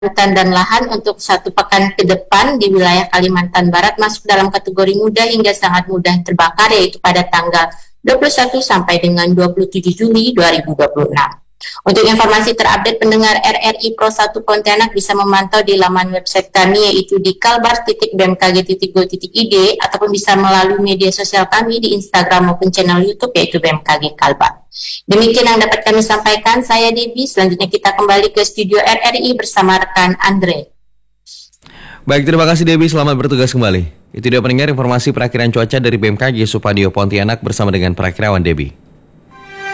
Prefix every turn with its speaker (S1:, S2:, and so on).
S1: hutan dan lahan untuk 1 pekan ke depan di wilayah Kalimantan Barat masuk dalam kategori mudah hingga sangat mudah terbakar, yaitu pada tanggal 21 sampai dengan 27 Juli 2026. Untuk informasi terupdate pendengar RRI Pro 1 Pontianak bisa memantau di laman website kami, yaitu di kalbar.bmkg.go.id, ataupun bisa melalui media sosial kami di Instagram maupun channel YouTube yaitu BMKG Kalbar. Demikian yang dapat kami sampaikan. Saya Devi. Selanjutnya kita kembali ke studio RRI bersama rekan Andre.
S2: Baik, terima kasih Debbie, selamat bertugas kembali. Itu dia pendengar informasi perakiraan cuaca dari BMKG Supadio Pontianak bersama dengan perakirawan Debbie.